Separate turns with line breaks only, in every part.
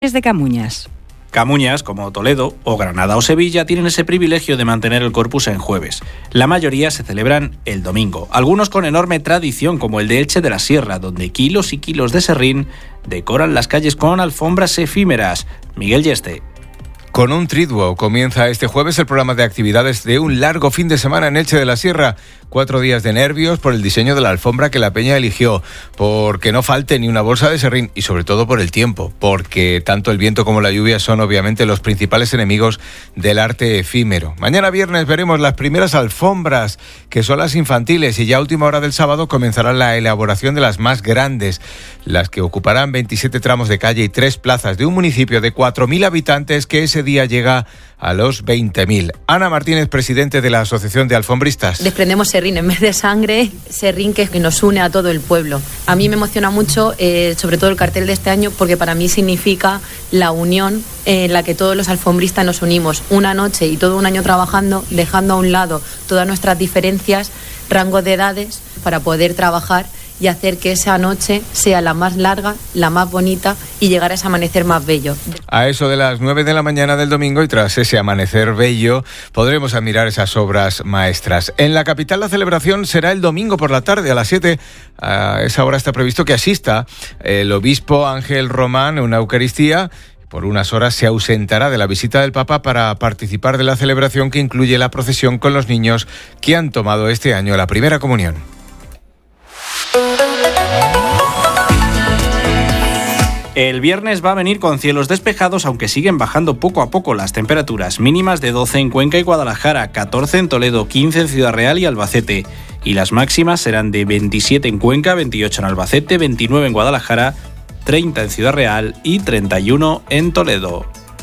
albergues de Camuñas.
Camuñas, como Toledo o Granada o Sevilla, tienen ese privilegio de mantener el Corpus en jueves. La mayoría se celebran el domingo, algunos con enorme tradición, como el de Elche de la Sierra, donde kilos y kilos de serrín decoran las calles con alfombras efímeras. Miguel Yeste.
Con un triduo comienza este jueves el programa de actividades de un largo fin de semana en Elche de la Sierra. 4 días de nervios por el diseño de la alfombra que la peña eligió, porque no falte ni una bolsa de serrín y sobre todo por el tiempo, porque tanto el viento como la lluvia son obviamente los principales enemigos del arte efímero. Mañana viernes veremos las primeras alfombras, que son las infantiles, y ya a última hora del sábado comenzará la elaboración de las más grandes, las que ocuparán 27 tramos de calle y 3 plazas de un municipio de 4.000 habitantes que ese día llega a los 20.000. Ana Martínez, presidente de la Asociación de Alfombristas.
Desprendemos serrín en vez de sangre, serrín que nos une a todo el pueblo. A mí me emociona mucho, sobre todo el cartel de este año, porque para mí significa la unión en la que todos los alfombristas nos unimos una noche y todo un año trabajando, dejando a un lado todas nuestras diferencias, rango de edades, para poder trabajar y hacer que esa noche sea la más larga, la más bonita y llegar a ese amanecer más bello.
A eso de las 9 de la mañana del domingo, y tras ese amanecer bello, podremos admirar esas obras maestras. En la capital la celebración será el domingo por la tarde a las 7. A esa hora está previsto que asista el obispo Ángel Román en una Eucaristía. Por unas horas se ausentará de la visita del Papa para participar de la celebración que incluye la procesión con los niños que han tomado este año la primera comunión.
El viernes va a venir con cielos despejados, aunque siguen bajando poco a poco las temperaturas mínimas de 12 en Cuenca y Guadalajara, 14 en Toledo, 15 en Ciudad Real y Albacete. Y las máximas serán de 27 en Cuenca, 28 en Albacete, 29 en Guadalajara, 30 en Ciudad Real y 31 en Toledo.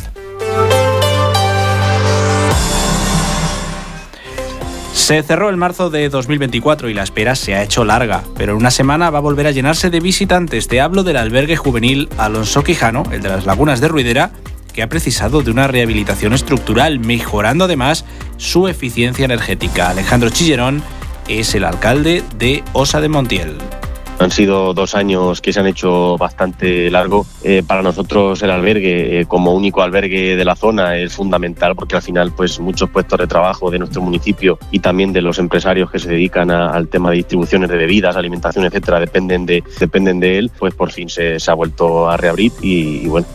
Se cerró el marzo de 2024 y la espera se ha hecho larga, pero en una semana va a volver a llenarse de visitantes. Te hablo del albergue juvenil Alonso Quijano, el de las Lagunas de Ruidera, que ha precisado de una rehabilitación estructural, mejorando además su eficiencia energética. Alejandro Chillerón es el alcalde de Osa de Montiel.
Han sido 2 años que se han hecho bastante largos. Para nosotros el albergue, como único albergue de la zona, es fundamental porque al final pues muchos puestos de trabajo de nuestro municipio y también de los empresarios que se dedican al tema de distribuciones de bebidas, alimentación, etcétera, dependen de él. Pues por fin se ha vuelto a reabrir y bueno,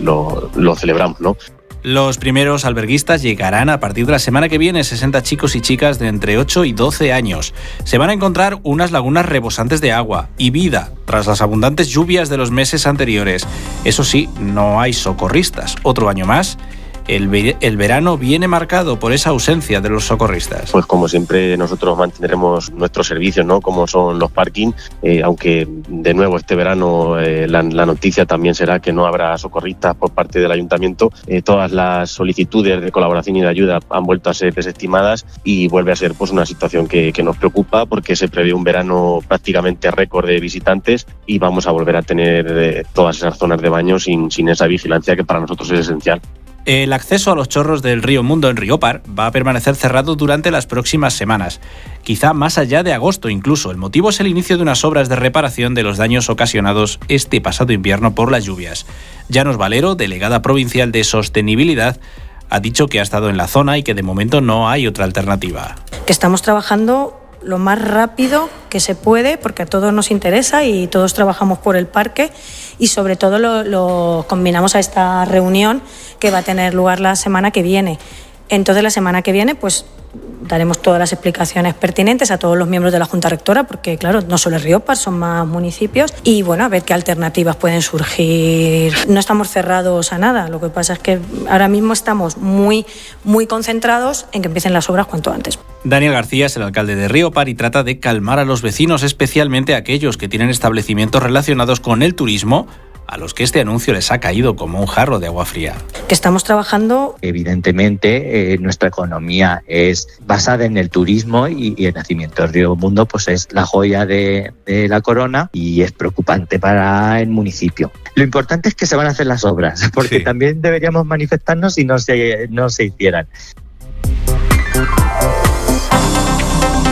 lo celebramos, ¿no?
Los primeros alberguistas llegarán a partir de la semana que viene, 60 chicos y chicas de entre 8 y 12 años. Se van a encontrar unas lagunas rebosantes de agua y vida tras las abundantes lluvias de los meses anteriores. Eso sí, no hay socorristas. Otro año más, el verano viene marcado por esa ausencia de los socorristas.
Pues como siempre nosotros mantendremos nuestros servicios, ¿no? Como son los parking, aunque de nuevo este verano la noticia también será que no habrá socorristas por parte del ayuntamiento. Todas las solicitudes de colaboración y de ayuda han vuelto a ser desestimadas y vuelve a ser pues una situación que nos preocupa porque se prevé un verano prácticamente récord de visitantes y vamos a volver a tener todas esas zonas de baño sin esa vigilancia que para nosotros es esencial.
El acceso a los chorros del río Mundo en Riópar va a permanecer cerrado durante las próximas semanas, quizá más allá de agosto incluso. El motivo es el inicio de unas obras de reparación de los daños ocasionados este pasado invierno por las lluvias. Llanos Valero, delegada provincial de Sostenibilidad, ha dicho que ha estado en la zona y que de momento no hay otra alternativa.
Que estamos trabajando lo más rápido que se puede, porque a todos nos interesa y todos trabajamos por el parque y sobre todo lo combinamos a esta reunión que va a tener lugar la semana que viene. Entonces la semana que viene pues daremos todas las explicaciones pertinentes a todos los miembros de la Junta Rectora, porque claro, no solo es Riópar, son más municipios, y bueno, a ver qué alternativas pueden surgir. No estamos cerrados a nada, lo que pasa es que ahora mismo estamos muy concentrados en que empiecen las obras cuanto antes.
Daniel García es el alcalde de Riópar y trata de calmar a los vecinos, especialmente a aquellos que tienen establecimientos relacionados con el turismo, a los que este anuncio les ha caído como un jarro de agua fría.
Que estamos trabajando.
Evidentemente, nuestra economía es basada en el turismo y el nacimiento del Río Mundo pues es la joya de la corona y es preocupante para el municipio. Lo importante es que se van a hacer las obras, porque también deberíamos manifestarnos si no se hicieran.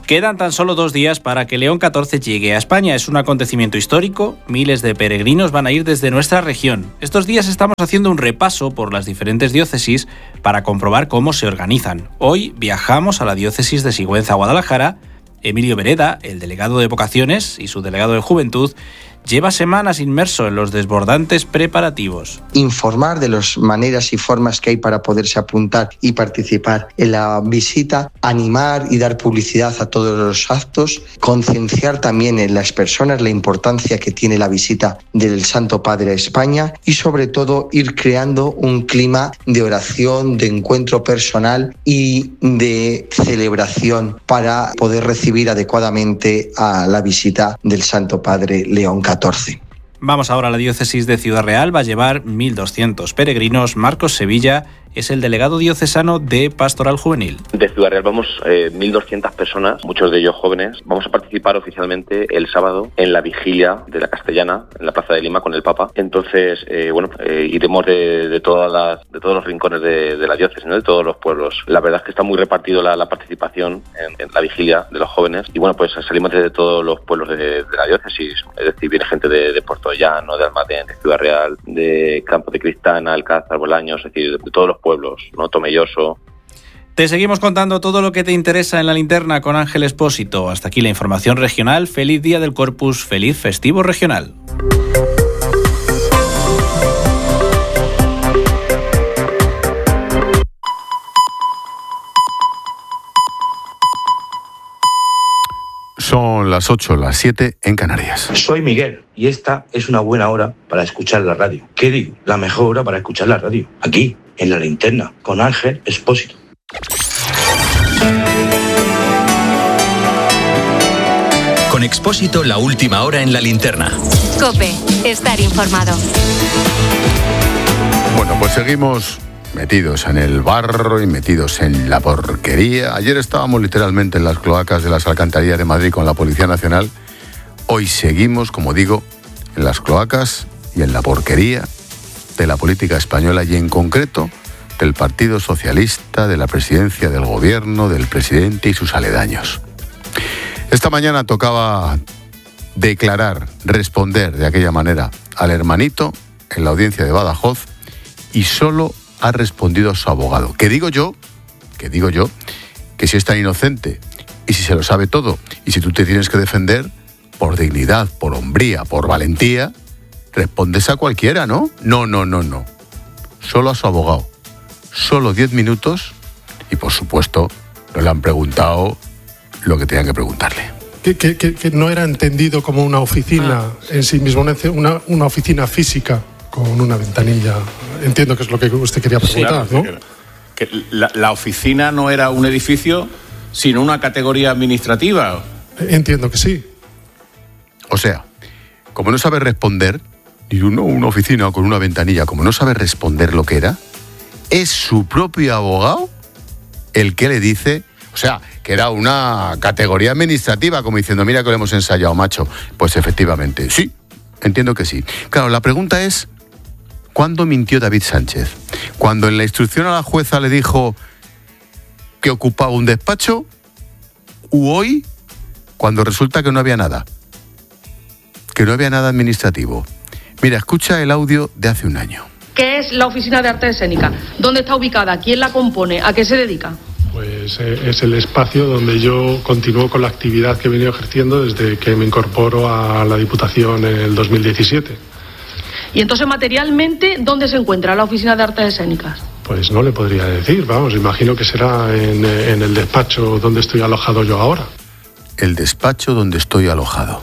Quedan tan solo 2 días para que León XIV llegue a España. Es un acontecimiento histórico. Miles de peregrinos van a ir desde nuestra región. Estos días estamos haciendo un repaso por las diferentes diócesis para comprobar cómo se organizan. Hoy viajamos a la diócesis de Sigüenza-Guadalajara. Emilio Vereda, el delegado de vocaciones y su delegado de juventud, lleva semanas inmerso en los desbordantes preparativos.
Informar de las maneras y formas que hay para poderse apuntar y participar en la visita, animar y dar publicidad a todos los actos, concienciar también en las personas la importancia que tiene la visita del Santo Padre a España y sobre todo ir creando un clima de oración, de encuentro personal y de celebración para poder recibir adecuadamente a la visita del Santo Padre León XIV.
Vamos ahora a la diócesis de Ciudad Real. Va a llevar 1.200 peregrinos. Marcos Sevilla es el delegado diocesano de Pastoral Juvenil.
De Ciudad Real vamos 1.200 personas, muchos de ellos jóvenes. Vamos a participar oficialmente el sábado en la vigilia de la Castellana, en la Plaza de Lima, con el Papa. Entonces, iremos de todos los rincones de la diócesis, ¿no? De todos los pueblos. La verdad es que está muy repartido la participación en la vigilia de los jóvenes. Y bueno, pues salimos desde todos los pueblos de la diócesis. Es decir, viene gente de Puerto Llano, de Almadén, de Ciudad Real, de Campo de Cristana, Alcázar, Bolaños, es decir, de todos los pueblos, ¿no? Tomelloso.
Te seguimos contando todo lo que te interesa en la linterna con Ángel Expósito. Hasta aquí la información regional. Feliz Día del Corpus, feliz festivo regional.
Son las 8, las 7 en Canarias.
Soy Miguel y esta es una buena hora para escuchar la radio. ¿Qué digo? La mejor hora para escuchar la radio. Aquí, en la linterna, con Ángel Expósito.
Con Expósito, la última hora en la linterna.
COPE, estar informado.
Bueno, pues seguimos metidos en el barro y metidos en la porquería. Ayer estábamos literalmente en las cloacas de las alcantarillas de Madrid con la Policía Nacional. Hoy seguimos, como digo, en las cloacas y en la porquería de la política española y en concreto del Partido Socialista, de la presidencia del gobierno, del presidente y sus aledaños. Esta mañana tocaba declarar, responder de aquella manera al hermanito en la audiencia de Badajoz y solo ha respondido a su abogado. Que digo yo, que si es tan inocente y si se lo sabe todo y si tú te tienes que defender por dignidad, por hombría, por valentía, respondes a cualquiera, ¿no? No. Solo a su abogado. Solo 10 minutos y, por supuesto, no le han preguntado lo que tenían que preguntarle.
Que no era entendido como una oficina en sí mismo, una oficina física con una ventanilla. Entiendo que es lo que usted quería preguntar, sí, claro, ¿no?
Que la oficina no era un edificio, sino una categoría administrativa.
Entiendo que sí.
O sea, como no sabe responder, ni una oficina con una ventanilla, como no sabe responder lo que era, es su propio abogado el que le dice, o sea, que era una categoría administrativa, como diciendo, mira que lo hemos ensayado, macho. Pues efectivamente, sí, entiendo que sí. Claro, la pregunta es, ¿cuándo mintió David Sánchez? ¿Cuando en la instrucción a la jueza le dijo que ocupaba un despacho? ¿U hoy, cuando resulta que no había nada? Que no había nada administrativo. Mira, escucha el audio de hace un año.
¿Qué es la Oficina de Arte Escénica? ¿Dónde está ubicada? ¿Quién la compone? ¿A qué se dedica?
Pues es el espacio donde yo continúo con la actividad que he venido ejerciendo desde que me incorporo a la Diputación en el 2017.
Y entonces, materialmente, ¿dónde se encuentra la Oficina de Artes Escénicas?
Pues no le podría decir, vamos, imagino que será en el despacho donde estoy alojado yo ahora.
El despacho donde estoy alojado.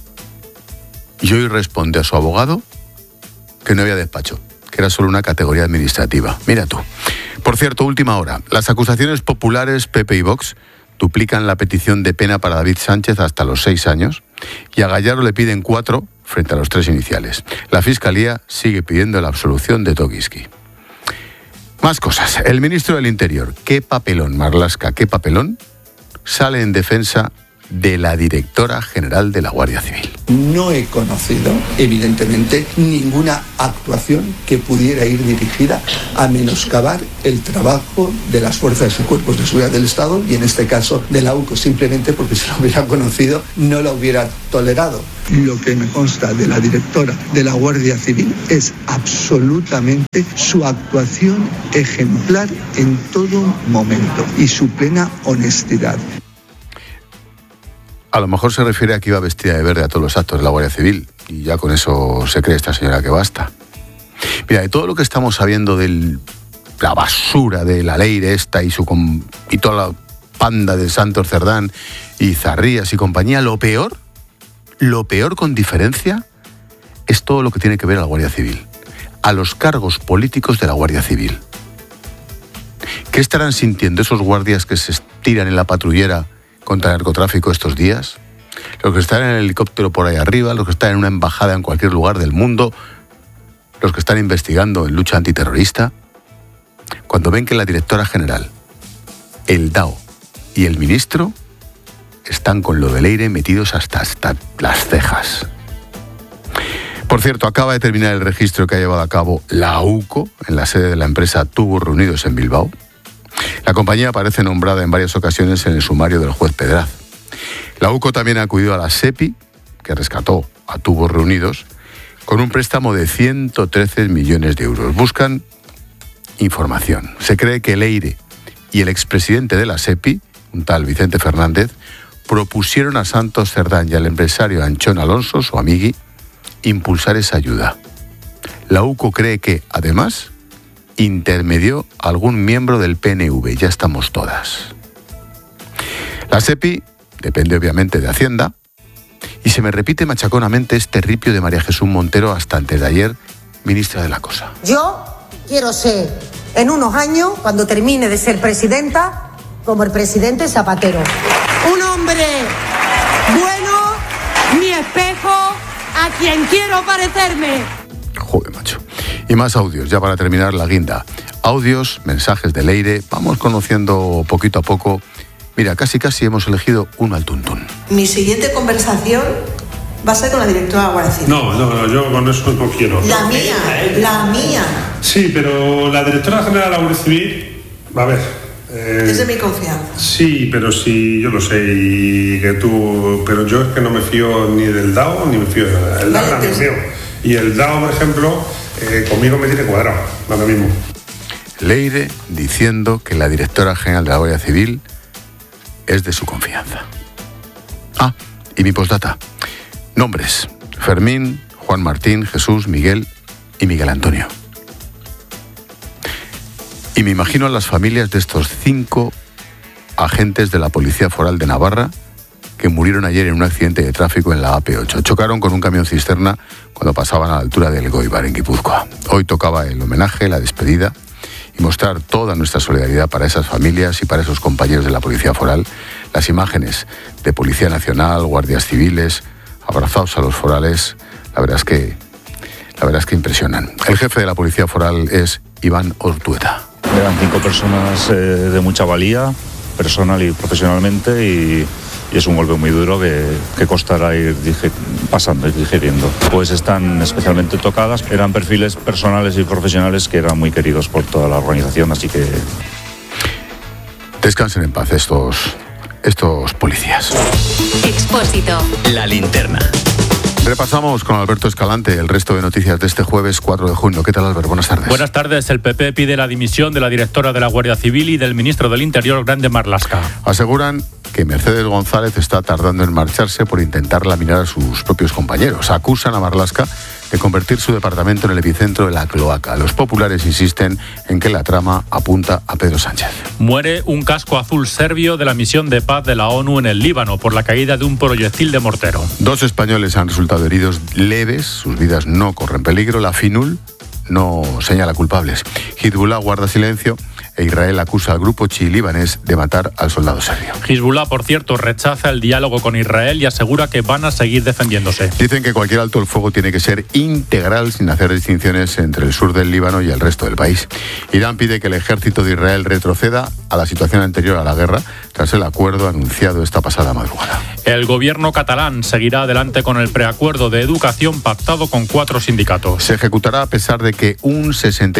Y hoy responde a su abogado que no había despacho, que era solo una categoría administrativa. Mira tú. Por cierto, última hora. Las acusaciones populares PP y Vox duplican la petición de pena para David Sánchez hasta los 6 años y a Gallardo le piden 4 frente a los 3 iniciales. La Fiscalía sigue pidiendo la absolución de Toguiski. Más cosas. El ministro del Interior, qué papelón, Marlaska, qué papelón, sale en defensa de la directora general de la Guardia Civil.
No he conocido, evidentemente, ninguna actuación que pudiera ir dirigida a menoscabar el trabajo de las fuerzas y cuerpos de seguridad del Estado y en este caso de la UCO, simplemente porque si lo hubiera conocido no lo hubiera tolerado. Lo que me consta de la directora de la Guardia Civil es absolutamente su actuación ejemplar en todo momento y su plena honestidad.
A lo mejor se refiere a que iba vestida de verde a todos los actos de la Guardia Civil y ya con eso se cree esta señora que basta. Mira, de todo lo que estamos sabiendo de la basura de la ley de esta y toda la panda de Santos Cerdán y Zarrías y compañía, lo peor con diferencia es todo lo que tiene que ver a la Guardia Civil, a los cargos políticos de la Guardia Civil. ¿Qué estarán sintiendo esos guardias que se tiran en la patrullera contra el narcotráfico estos días? Los que están en el helicóptero por ahí arriba, los que están en una embajada en cualquier lugar del mundo, los que están investigando en lucha antiterrorista, cuando ven que la directora general, el DAO y el ministro están con lo del Leire metidos hasta las cejas. Por cierto, acaba de terminar el registro que ha llevado a cabo la UCO en la sede de la empresa Tubos Reunidos en Bilbao. La compañía aparece nombrada en varias ocasiones en el sumario del juez Pedraz. La UCO también ha acudido a la SEPI, que rescató a Tubos Reunidos, con un préstamo de 113 millones de euros. Buscan información. Se cree que Leire y el expresidente de la SEPI, un tal Vicente Fernández, propusieron a Santos Cerdán y al empresario Anchón Alonso, su amigui, impulsar esa ayuda. La UCO cree que, además, intermedió algún miembro del PNV. Ya estamos todas. La SEPI depende obviamente de Hacienda y se me repite machaconamente este ripio de María Jesús Montero hasta antes de ayer, ministra de la Cosa.
Yo quiero ser, en unos años, cuando termine de ser presidenta, como el presidente Zapatero. Un hombre bueno, mi espejo, a quien quiero parecerme.
Joder, macho. Y más audios, ya para terminar la guinda. Audios, mensajes de Leire, vamos conociendo poquito a poco. Mira, casi hemos elegido uno al tuntún.
Mi siguiente conversación va a ser con la directora de la Guardia Civil.
No, yo con eso no quiero.
La mía.
Sí, pero la directora general de la Guardia Civil, a ver...
es de mi confianza.
Sí, pero sí, yo lo sé, y que tú... Pero yo es que no me fío ni del DAO, ni me fío de nada. El DAO me fío. Y el DAO, por ejemplo, conmigo me tiene cuadrado, ahora mismo.
Leire diciendo que la directora general de la Guardia Civil es de su confianza. Ah, y mi postdata. Nombres: Fermín, Juan Martín, Jesús, Miguel y Miguel Antonio. Y me imagino a las familias de estos 5 agentes de la Policía Foral de Navarra que murieron ayer en un accidente de tráfico en la AP8. Chocaron con un camión cisterna cuando pasaban a la altura del Elgoibar, en Guipúzcoa. Hoy tocaba el homenaje, la despedida y mostrar toda nuestra solidaridad para esas familias y para esos compañeros de la Policía Foral. Las imágenes de Policía Nacional, guardias civiles, abrazados a los forales, la verdad es que impresionan. El jefe de la Policía Foral es Iván Ortueta.
Eran 5 personas de mucha valía, personal y profesionalmente, y es un golpe muy duro que costará ir pasando y digeriendo. Pues están especialmente tocadas, eran perfiles personales y profesionales que eran muy queridos por toda la organización, así que...
Descansen en paz estos policías.
Expósito.
La linterna.
Repasamos con Alberto Escalante el resto de noticias de este jueves 4 de junio. ¿Qué tal, Albert? Buenas tardes.
Buenas tardes. El PP pide la dimisión de la directora de la Guardia Civil y del ministro del Interior, Grande Marlaska.
Aseguran que Mercedes González está tardando en marcharse por intentar laminar a sus propios compañeros. Acusan a Marlaska de convertir su departamento en el epicentro de la cloaca. Los populares insisten en que la trama apunta a Pedro Sánchez.
Muere un casco azul serbio de la misión de paz de la ONU en el Líbano por la caída de un proyectil de mortero. 2
españoles han resultado heridos leves, sus vidas no corren peligro. La FINUL no señala culpables. Hezbollah guarda silencio e Israel acusa al grupo chií libanés de matar al soldado serbio.
Hezbollah, por cierto, rechaza el diálogo con Israel y asegura que van a seguir defendiéndose.
Dicen que cualquier alto el fuego tiene que ser integral sin hacer distinciones entre el sur del Líbano y el resto del país. Irán pide que el ejército de Israel retroceda a la situación anterior a la guerra tras el acuerdo anunciado esta pasada madrugada.
El gobierno catalán seguirá adelante con el preacuerdo de educación pactado con 4 sindicatos.
Se ejecutará a pesar de que un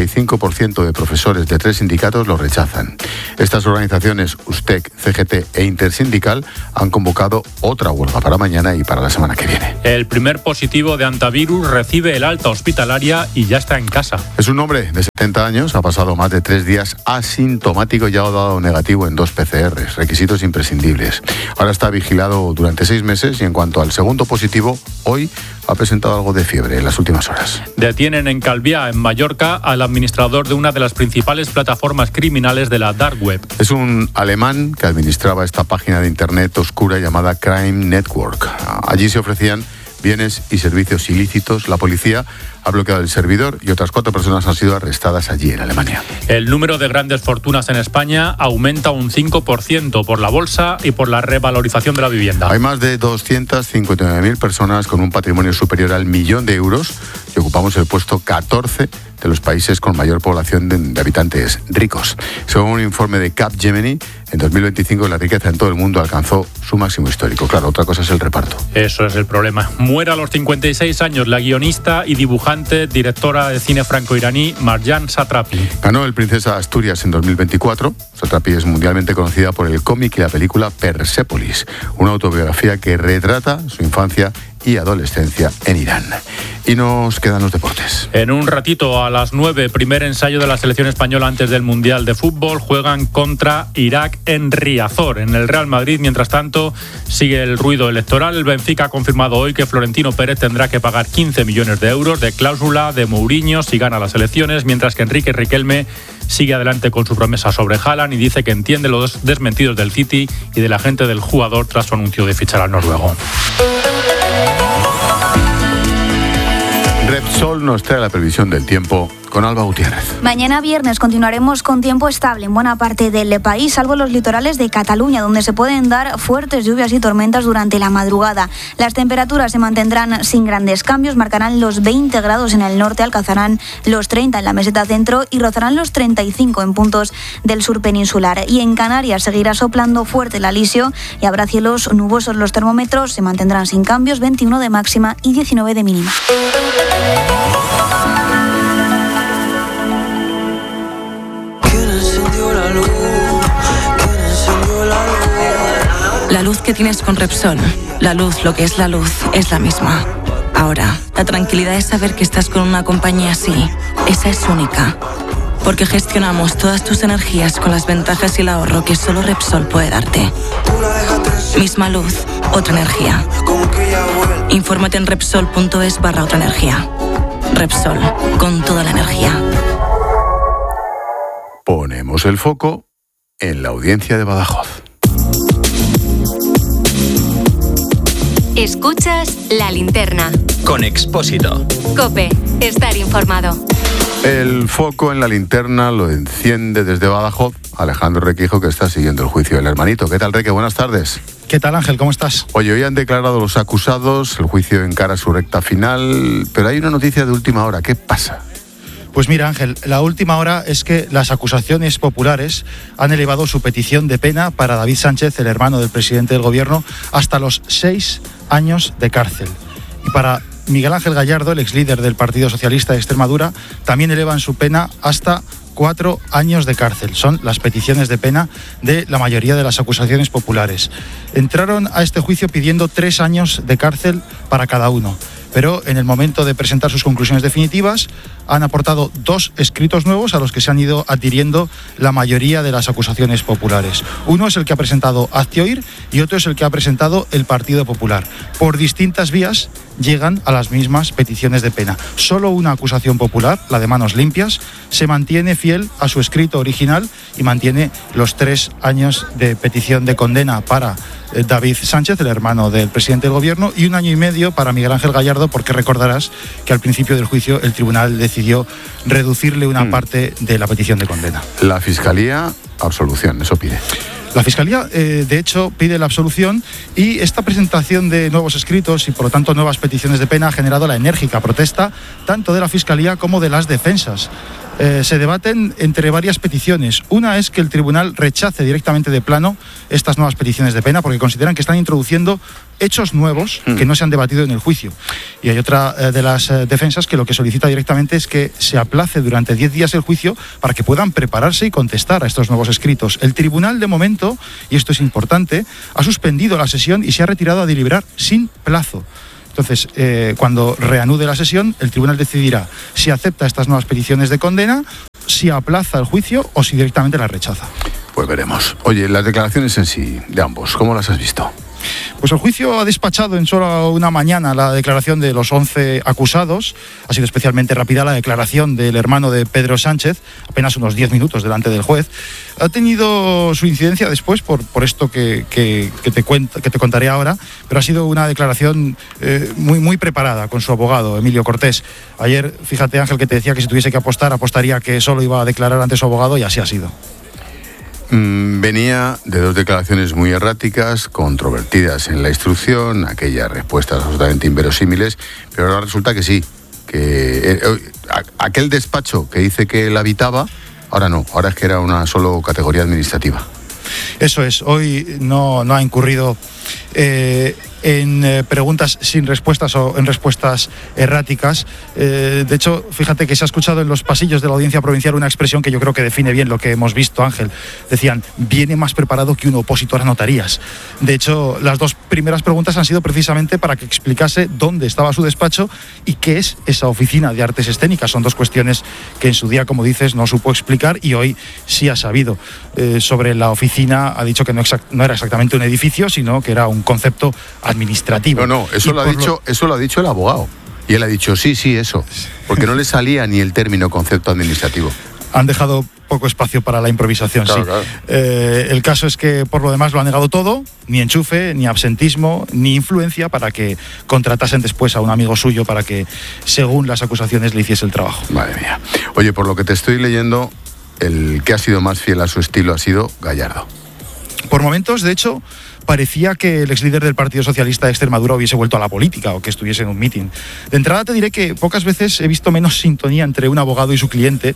65% de profesores de 3 sindicatos lo rechazan. Estas organizaciones, USTEC, CGT e Intersindical, han convocado otra huelga para mañana y para la semana que viene.
El primer positivo de antivirus recibe el alta hospitalaria y ya está en casa.
Es un hombre de 70 años, ha pasado más de 3 días asintomático y ha dado negativo en 2 PCRs, requisitos imprescindibles. Ahora está vigilado durante 6 meses y en cuanto al segundo positivo, hoy ha presentado algo de fiebre en las últimas horas.
Detienen en Calviá, en Mallorca, al administrador de una de las principales plataformas criminales de la Dark Web.
Es un alemán que administraba esta página de internet oscura llamada Crime Network. Allí se ofrecían bienes y servicios ilícitos. La policía ha bloqueado el servidor y otras 4 personas han sido arrestadas allí en Alemania.
El número de grandes fortunas en España aumenta un 5% por la bolsa y por la revalorización de la vivienda.
Hay más de 259.000 personas con un patrimonio superior al 1.000.000 de euros y ocupamos el puesto 14 de los países con mayor población de habitantes ricos. Según un informe de Capgemini, en 2025 la riqueza en todo el mundo alcanzó su máximo histórico. Claro, otra cosa es el reparto.
Eso es el problema. Muere a los 56 años la guionista y dibujante, directora de cine franco-iraní Marjan Satrapi.
Ganó el Princesa Asturias en 2024. Satrapi es mundialmente conocida por el cómic y la película Persépolis, una autobiografía que retrata su infancia y adolescencia en Irán. Y nos quedan los deportes.
En un ratito, a las 9, primer ensayo de la selección española antes del Mundial de Fútbol. Juegan contra Irak en Riazor, en el Real Madrid. Mientras tanto, sigue el ruido electoral. El Benfica ha confirmado hoy que Florentino Pérez tendrá que pagar 15 millones de euros de cláusula de Mourinho si gana las elecciones, mientras que Enrique Riquelme sigue adelante con su promesa sobre Haaland y dice que entiende los desmentidos del City y de la gente del jugador tras su anuncio de fichar al noruego.
Repsol nos trae la previsión del tiempo con Alba Gutiérrez.
Mañana viernes continuaremos con tiempo estable en buena parte del país, salvo los litorales de Cataluña, donde se pueden dar fuertes lluvias y tormentas durante la madrugada. Las temperaturas se mantendrán sin grandes cambios, marcarán los 20 grados en el norte, alcanzarán los 30 en la meseta centro y rozarán los 35 en puntos del sur peninsular. Y en Canarias seguirá soplando fuerte el alisio y habrá cielos nubosos. Los termómetros se mantendrán sin cambios, 21 de máxima y 19 de mínima.
La luz que tienes con Repsol, la luz, lo que es la luz, es la misma. Ahora, la tranquilidad es saber que estás con una compañía así. Esa es única. Porque gestionamos todas tus energías con las ventajas y el ahorro que solo Repsol puede darte. Misma luz, otra energía. Infórmate en Repsol.es/otra energía. Repsol, con toda la energía.
Ponemos el foco en la audiencia de Badajoz.
Escuchas La Linterna.
Con Expósito.
COPE. Estar informado.
El foco en la linterna lo enciende desde Badajoz Alejandro Requijo, que está siguiendo el juicio del hermanito. ¿Qué tal, Reque? Buenas tardes.
¿Qué tal, Ángel? ¿Cómo estás?
Oye, hoy han declarado los acusados, el juicio encara su recta final, pero hay una noticia de última hora. ¿Qué pasa?
Pues mira, Ángel, la última hora es que las acusaciones populares han elevado su petición de pena para David Sánchez, el hermano del presidente del gobierno, hasta los 6 años de cárcel. Y para Miguel Ángel Gallardo, el exlíder del Partido Socialista de Extremadura, también elevan su pena hasta 4 años de cárcel. Son las peticiones de pena de la mayoría de las acusaciones populares. Entraron a este juicio pidiendo 3 años de cárcel para cada uno, pero en el momento de presentar sus conclusiones definitivas han aportado 2 escritos nuevos a los que se han ido adhiriendo la mayoría de las acusaciones populares. Uno es el que ha presentado Aztioir y otro es el que ha presentado el Partido Popular. Por distintas vías llegan a las mismas peticiones de pena. Solo una acusación popular, la de Manos Limpias, se mantiene fiel a su escrito original y mantiene los 3 años de petición de condena para David Sánchez, el hermano del presidente del gobierno, y 1 año y medio para Miguel Ángel Gallardo, Gallardo, porque recordarás que al principio del juicio el tribunal decidió reducirle una parte de la petición de condena.
La Fiscalía, absolución, eso pide.
La Fiscalía, de hecho, pide la absolución, y esta presentación de nuevos escritos y, por lo tanto, nuevas peticiones de pena ha generado la enérgica protesta tanto de la Fiscalía como de las defensas. Se debaten entre varias peticiones. Una es que el tribunal rechace directamente de plano estas nuevas peticiones de pena porque consideran que están introduciendo hechos nuevos que no se han debatido en el juicio. Y hay otra de las defensas que lo que solicita directamente es que se aplace durante 10 días el juicio para que puedan prepararse y contestar a estos nuevos escritos. El tribunal, de momento, y esto es importante, ha suspendido la sesión y se ha retirado a deliberar sin plazo. Entonces, cuando reanude la sesión, el tribunal decidirá si acepta estas nuevas peticiones de condena, si aplaza el juicio o si directamente las rechaza.
Pues veremos. Oye, las declaraciones en sí de ambos, ¿cómo las has visto?
Pues el juicio ha despachado en solo una mañana la declaración de los 11 acusados. Ha sido especialmente rápida la declaración del hermano de Pedro Sánchez, apenas unos 10 minutos delante del juez. Ha tenido su incidencia después por esto que te contaré ahora, pero ha sido una declaración muy preparada con su abogado, Emilio Cortés. Ayer, fíjate, Ángel, que te decía que si tuviese que apostar, apostaría que solo iba a declarar ante su abogado, y así ha sido.
Venía de dos declaraciones muy erráticas, controvertidas en la instrucción, aquellas respuestas absolutamente inverosímiles, pero ahora resulta que sí, que aquel despacho que dice que él habitaba, ahora no, ahora es que era una solo categoría administrativa.
Eso es, hoy no ha incurrido en preguntas sin respuestas o en respuestas erráticas. De hecho, fíjate que se ha escuchado en los pasillos de la Audiencia Provincial una expresión que yo creo que define bien lo que hemos visto, Ángel. Decían, viene más preparado que un opositor a notarías. De hecho, las dos primeras preguntas han sido precisamente para que explicase dónde estaba su despacho y qué es esa oficina de artes escénicas. Son dos cuestiones que en su día, como dices, no supo explicar y hoy sí ha sabido. Sobre la oficina ha dicho que no era exactamente un edificio, sino que era un concepto administrativo.
No, eso lo ha dicho el abogado. Y él ha dicho, sí, eso. Porque no le salía ni el término concepto administrativo.
Han dejado poco espacio para la improvisación, claro, sí. Claro. El caso es que, por lo demás, lo ha negado todo. Ni enchufe, ni absentismo, ni influencia para que contratasen después a un amigo suyo para que, según las acusaciones, le hiciese el trabajo.
Madre mía. Oye, por lo que te estoy leyendo, el que ha sido más fiel a su estilo ha sido Gallardo.
Por momentos, de hecho, parecía que el exlíder del Partido Socialista de Extremadura hubiese vuelto a la política o que estuviese en un mitin. De entrada te diré que pocas veces he visto menos sintonía entre un abogado y su cliente.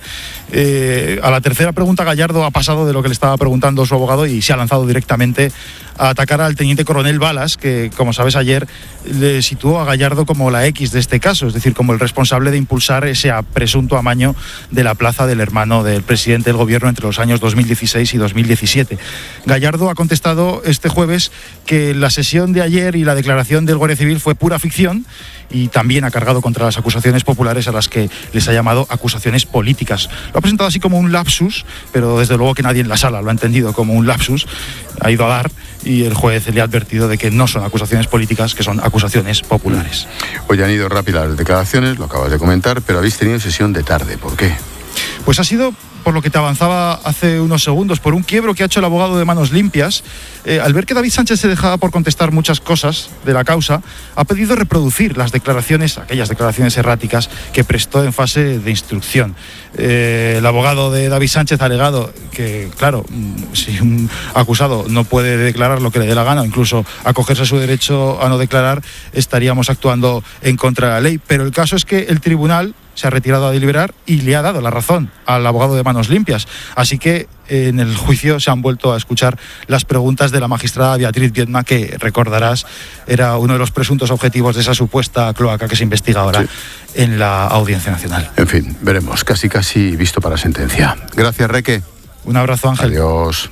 A la tercera pregunta, Gallardo ha pasado de lo que le estaba preguntando su abogado y se ha lanzado directamente a atacar al teniente coronel Balas, que, como sabes, ayer le situó a Gallardo como la X de este caso, es decir, como el responsable de impulsar ese presunto amaño de la plaza del hermano del presidente del gobierno entre los años 2016 y 2017. Gallardo ha contestado este jueves que la sesión de ayer y la declaración del Guardia Civil fue pura ficción, y también ha cargado contra las acusaciones populares, a las que les ha llamado acusaciones políticas. Lo ha presentado así como un lapsus, pero desde luego que nadie en la sala lo ha entendido como un lapsus. Ha ido a dar y el juez le ha advertido de que no son acusaciones políticas, que son acusaciones populares.
Hoy han ido rápidas las declaraciones, lo acabas de comentar, pero habéis tenido sesión de tarde. ¿Por qué?
Pues ha sido, por lo que te avanzaba hace unos segundos, por un quiebro que ha hecho el abogado de Manos Limpias. Al ver que David Sánchez se dejaba por contestar muchas cosas de la causa, ha pedido reproducir las declaraciones, aquellas declaraciones erráticas que prestó en fase de instrucción. El abogado de David Sánchez ha alegado que, claro, si un acusado no puede declarar lo que le dé la gana o incluso acogerse a su derecho a no declarar, estaríamos actuando en contra de la ley. Pero el caso es que el tribunal se ha retirado a deliberar y le ha dado la razón al abogado de Manos Limpias. Así que en el juicio se han vuelto a escuchar las preguntas de la magistrada Beatriz Viedma, que, recordarás, era uno de los presuntos objetivos de esa supuesta cloaca que se investiga ahora en la Audiencia Nacional.
En fin, veremos, casi visto para sentencia. Gracias, Reque.
Un abrazo, Ángel.
Adiós.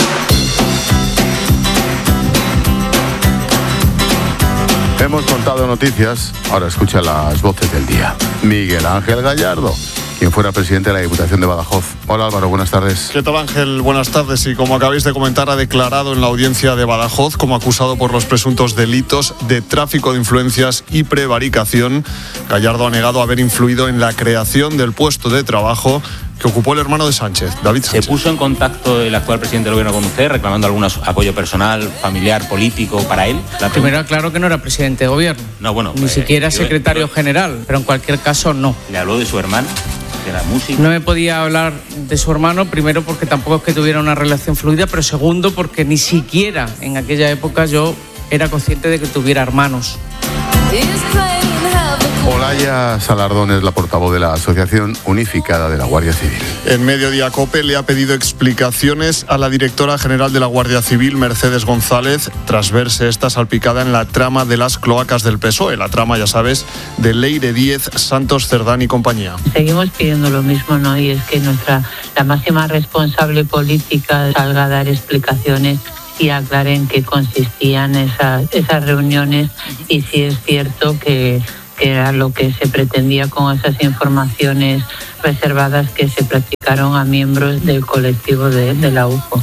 Hemos contado noticias, ahora escucha las voces del día. Miguel Ángel Gallardo, quien fuera presidente de la Diputación de Badajoz. Hola, Álvaro, buenas tardes.
¿Qué tal, Ángel? Buenas tardes. Y como acabáis de comentar, ha declarado en la audiencia de Badajoz como acusado por los presuntos delitos de tráfico de influencias y prevaricación. Gallardo ha negado haber influido en la creación del puesto de trabajo que ocupó el hermano de Sánchez, David Sánchez.
¿Se puso en contacto el actual presidente del gobierno con usted reclamando algún apoyo personal, familiar, político para él?
Primero, claro que no era presidente de gobierno.
No, bueno.
Ni siquiera secretario general, pero en cualquier caso no.
¿Le habló de su hermano? ¿Que era músico?
No me podía hablar de su hermano, primero porque tampoco es que tuviera una relación fluida, pero segundo porque ni siquiera en aquella época yo era consciente de que tuviera hermanos.
Olaya Salardón es la portavoz de la Asociación Unificada de la Guardia Civil.
En Mediodía COPE le ha pedido explicaciones a la directora general de la Guardia Civil, Mercedes González, tras verse esta salpicada en la trama de las cloacas del PSOE. La trama, ya sabes, de Leire Díez, Santos Cerdán y compañía.
Seguimos pidiendo lo mismo, ¿no? Y es que la máxima responsable política salga a dar explicaciones y aclare en qué consistían esas reuniones y si es cierto que era lo que se pretendía con esas informaciones reservadas que se practicaron a miembros del colectivo de la UCO.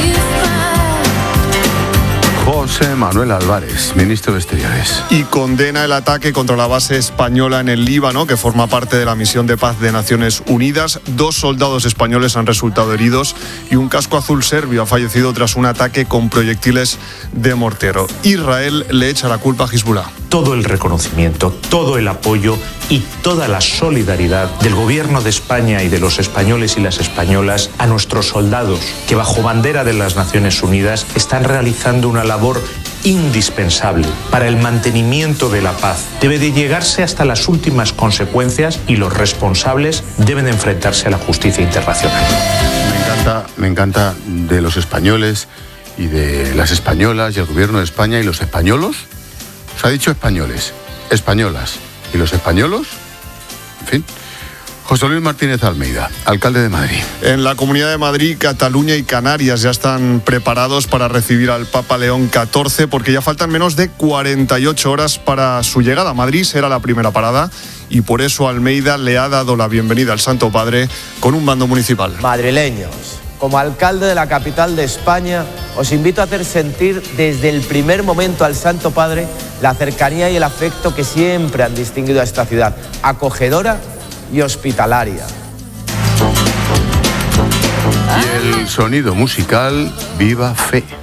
José Manuel Álvarez, ministro de Exteriores.
Y condena el ataque contra la base española en el Líbano, que forma parte de la misión de paz de Naciones Unidas. 2 soldados españoles han resultado heridos y un casco azul serbio ha fallecido tras un ataque con proyectiles de mortero. Israel le echa la culpa a Hezbollah.
Todo el reconocimiento, todo el apoyo y toda la solidaridad del Gobierno de España y de los españoles y las españolas a nuestros soldados que bajo bandera de las Naciones Unidas están realizando una labor indispensable para el mantenimiento de la paz. Debe de llegarse hasta las últimas consecuencias y los responsables deben de enfrentarse a la justicia internacional.
Me encanta de los españoles y de las españolas y el Gobierno de España y los españolos. Se ha dicho españoles, españolas y los españolos, en fin. José Luis Martínez Almeida, alcalde de Madrid.
En la Comunidad de Madrid, Cataluña y Canarias ya están preparados para recibir al Papa León XIV porque ya faltan menos de 48 horas para su llegada. Madrid será la primera parada y por eso Almeida le ha dado la bienvenida al Santo Padre con un bando municipal.
Madrileños, como alcalde de la capital de España, os invito a hacer sentir desde el primer momento al Santo Padre la cercanía y el afecto que siempre han distinguido a esta ciudad, acogedora y hospitalaria.
Y el sonido musical Viva Fe.